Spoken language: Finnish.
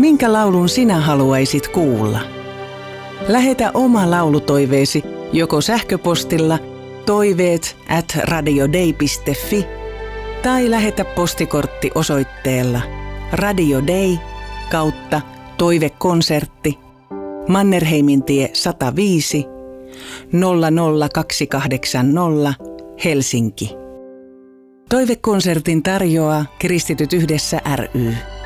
Minkä laulun sinä haluaisit kuulla? Lähetä oma laulutoiveesi joko sähköpostilla toiveet@radiodei.fi tai lähetä postikortti osoitteella Radio Dei / Toivekonsertti, Mannerheimintie 105 00280 Helsinki. Toivekonsertin tarjoaa Kristityt yhdessä ry.